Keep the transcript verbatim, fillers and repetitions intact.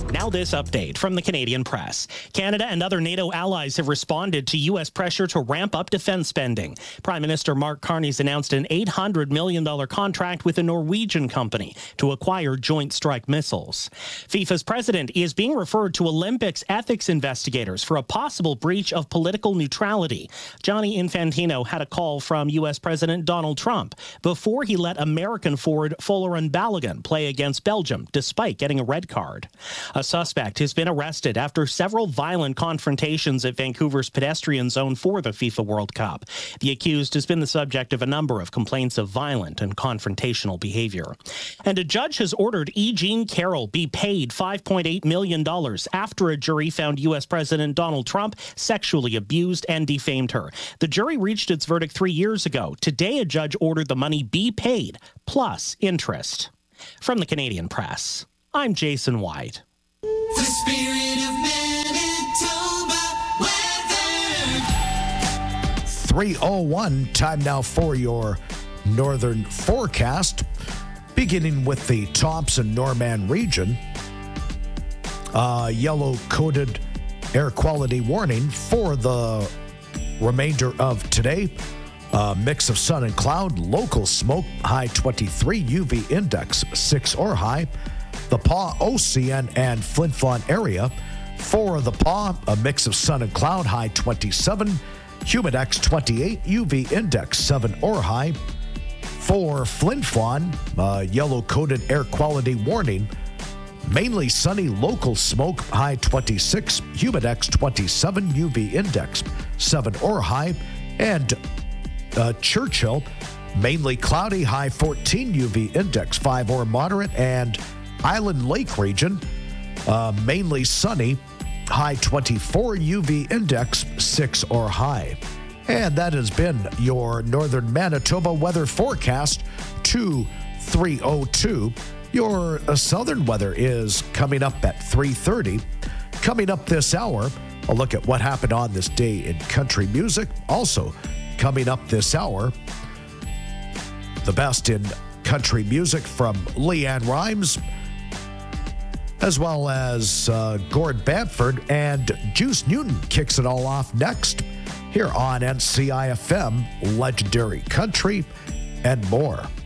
Now this update from the Canadian Press. Canada and other NATO allies have responded to U S pressure to ramp up defense spending. Prime Minister Mark Carney's announced an eight hundred million dollars contract with a Norwegian company to acquire Joint Strike Missiles. FIFA's president is being referred to Olympics ethics investigators for a possible breach of political neutrality. Gianni Infantino had a call from U S President Donald Trump before he let American forward Folarin Balogun play against Belgium, despite getting a red card. A suspect has been arrested after several violent confrontations at Vancouver's pedestrian zone for the FIFA World Cup. The accused has been the subject of a number of complaints of violent and confrontational behavior. And a judge has ordered E. Jean Carroll be paid five point eight million dollars after a jury found U S President Donald Trump sexually abused and defamed her. The jury reached its verdict three years ago. Today, a judge ordered the money be paid, plus interest. From the Canadian Press, I'm Jason White. The spirit of Manitoba weather. three oh one, time now for your northern forecast. Beginning with the Thompson-Norman region. Uh, yellow-coded air quality warning for the remainder of today. A mix of sun and cloud, local smoke, high twenty-three, U V index six or high. The Pas, O C N, and Flin Flon area. For the Pas, a mix of sun and cloud, high twenty-seven, humidex twenty-eight, U V index seven or high. For Flin Flon, uh, yellow-coded air quality warning, mainly sunny, local smoke, high twenty-six, humidex twenty-seven, U V index seven or high. And uh, Churchill, mainly cloudy, high fourteen, U V index five or moderate. And Island Lake region, uh, mainly sunny, high twenty-four, U V index six or high. And that has been your Northern Manitoba weather forecast, two three oh two. Your uh, southern weather is coming up at three thirty. Coming up this hour, a look at what happened on this day in country music. Also coming up this hour, the best in country music from Leanne Rimes, as well as uh, Gord Bamford, and Juice Newton kicks it all off next here on N C I F M, Legendary Country, and more.